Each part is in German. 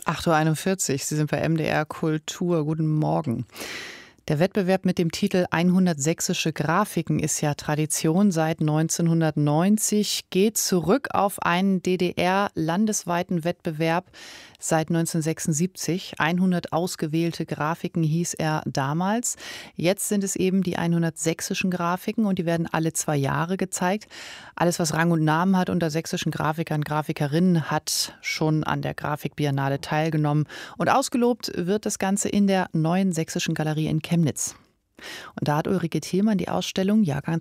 8:41 Uhr, Sie sind bei MDR Kultur. Guten Morgen. Der Wettbewerb mit dem Titel 100 sächsische Grafiken ist ja Tradition seit 1990, geht zurück auf einen DDR-landesweiten Wettbewerb seit 1976. 100 ausgewählte Grafiken hieß er damals. Jetzt sind es eben die 100 sächsischen Grafiken und die werden alle 2 Jahre gezeigt. Alles, was Rang und Namen hat unter sächsischen Grafikern, Grafikerinnen, hat schon an der Grafikbiennale teilgenommen. Und ausgelobt wird das Ganze in der Neuen Sächsischen Galerie in Chemnitz. Und da hat Ulrike Thielmann die Ausstellung Jahrgang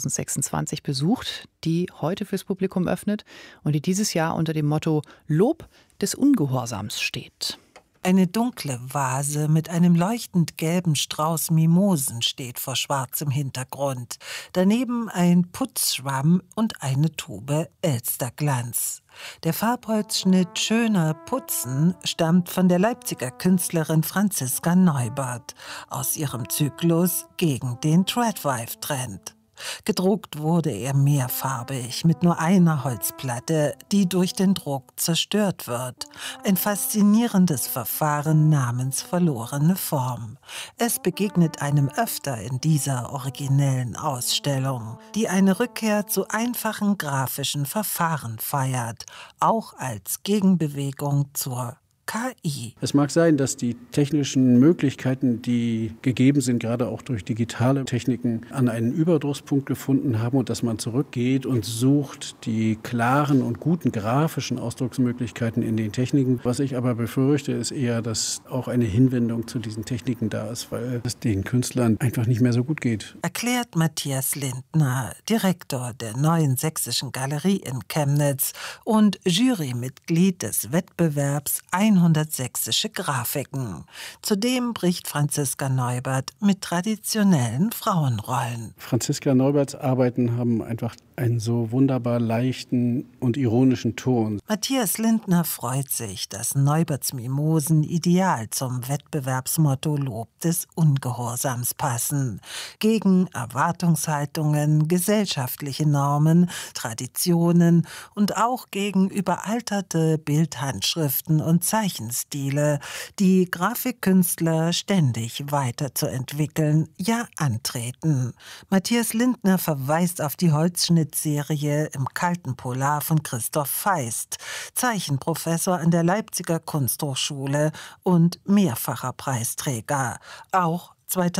2026 besucht, die heute fürs Publikum öffnet und die dieses Jahr unter dem Motto Lob des Ungehorsams steht. Eine dunkle Vase mit einem leuchtend gelben Strauß Mimosen steht vor schwarzem Hintergrund. Daneben ein Putzschwamm und eine Tube Elsterglanz. Der Farbholzschnitt Schöner Putzen stammt von der Leipziger Künstlerin Franziska Neubert aus ihrem Zyklus Gegen den Threadwife-Trend. Gedruckt wurde er mehrfarbig mit nur einer Holzplatte, die durch den Druck zerstört wird. Ein faszinierendes Verfahren namens verlorene Form. Es begegnet einem öfter in dieser originellen Ausstellung, die eine Rückkehr zu einfachen grafischen Verfahren feiert, auch als Gegenbewegung zur KI. Es mag sein, dass die technischen Möglichkeiten, die gegeben sind, gerade auch durch digitale Techniken, an einen Überdruckspunkt gefunden haben und dass man zurückgeht und sucht die klaren und guten grafischen Ausdrucksmöglichkeiten in den Techniken. Was ich aber befürchte, ist eher, dass auch eine Hinwendung zu diesen Techniken da ist, weil es den Künstlern einfach nicht mehr so gut geht. Erklärt Matthias Lindner, Direktor der Neuen Sächsischen Galerie in Chemnitz und Jurymitglied des Wettbewerbs 100 sächsische Grafiken. Zudem bricht Franziska Neubert mit traditionellen Frauenrollen. Franziska Neuberts Arbeiten haben einfach einen so wunderbar leichten und ironischen Ton. Matthias Lindner freut sich, dass Neuberts Mimosen ideal zum Wettbewerbsmotto Lob des Ungehorsams passen. Gegen Erwartungshaltungen, gesellschaftliche Normen, Traditionen und auch gegen überalterte Bildhandschriften und Zeichenstile, die Grafikkünstler ständig weiterzuentwickeln, ja antreten. Matthias Lindner verweist auf die Holzschnittserie Im kalten Polar von Christoph Feist, Zeichenprofessor an der Leipziger Kunsthochschule und mehrfacher Preisträger. Auch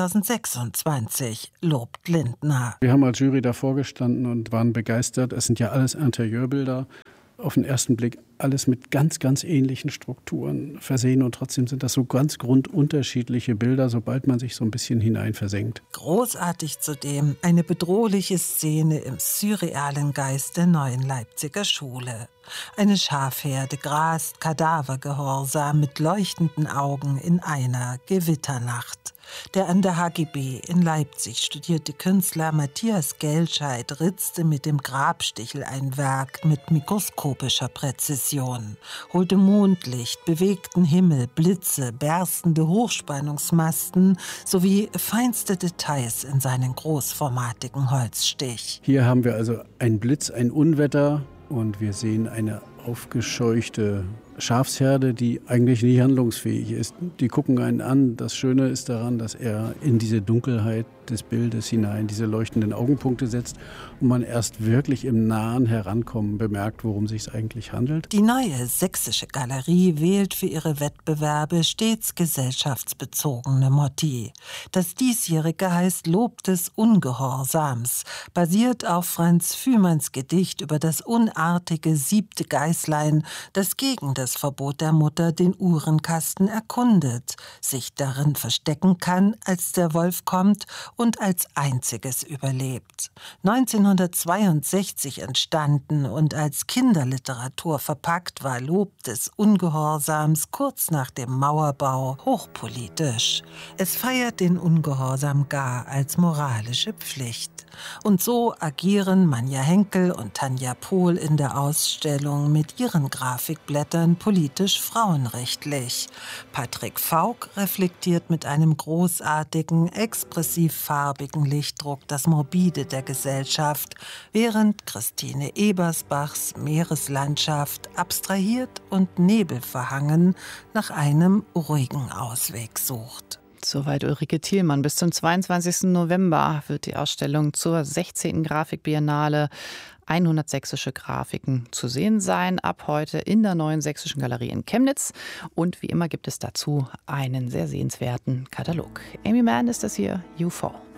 2026 lobt Lindner. Wir haben als Jury davor gestanden und waren begeistert. Es sind ja alles Interieurbilder. Auf den ersten Blick alles mit ganz, ganz ähnlichen Strukturen versehen und trotzdem sind das so ganz grundunterschiedliche Bilder, sobald man sich so ein bisschen hinein versenkt. Großartig zudem eine bedrohliche Szene im surrealen Geist der Neuen Leipziger Schule. Eine Schafherde grast kadavergehorsam mit leuchtenden Augen in einer Gewitternacht. Der an der HGB in Leipzig studierte Künstler Matthias Gelscheid ritzte mit dem Grabstichel ein Werk mit mikroskopischer Präzision, holte Mondlicht, bewegten Himmel, Blitze, berstende Hochspannungsmasten sowie feinste Details in seinen großformatigen Holzstich. Hier haben wir also einen Blitz, ein Unwetter und wir sehen eine aufgescheuchte Schafsherde, die eigentlich nicht handlungsfähig ist. Die gucken einen an. Das Schöne ist daran, dass er in diese Dunkelheit des Bildes hinein diese leuchtenden Augenpunkte setzt und man erst wirklich im nahen Herankommen bemerkt, worum es sich eigentlich handelt. Die Neue Sächsische Galerie wählt für ihre Wettbewerbe stets gesellschaftsbezogene Motti. Das diesjährige heißt Lob des Ungehorsams, basiert auf Franz Fühmanns Gedicht über das unartige 7. Geißlein, das gegen das Verbot der Mutter den Uhrenkasten erkundet, sich darin verstecken kann, als der Wolf kommt und als einziges überlebt. 1962 entstanden und als Kinderliteratur verpackt, war Lob des Ungehorsams kurz nach dem Mauerbau hochpolitisch. Es feiert den Ungehorsam gar als moralische Pflicht. Und so agieren Manja Henkel und Tanja Pohl in der Ausstellung mit ihren Grafikblättern politisch frauenrechtlich. Patrick Faulk reflektiert mit einem großartigen, expressiv farbigen Lichtdruck das Morbide der Gesellschaft, während Christine Ebersbachs Meereslandschaft abstrahiert und nebelverhangen nach einem ruhigen Ausweg sucht. Soweit Ulrike Thielmann. Bis zum 22. November wird die Ausstellung zur 16. Grafikbiennale 100 sächsische Grafiken zu sehen sein. Ab heute in der Neuen Sächsischen Galerie in Chemnitz. Und wie immer gibt es dazu einen sehr sehenswerten Katalog. Amy Mann ist das hier, You Fall.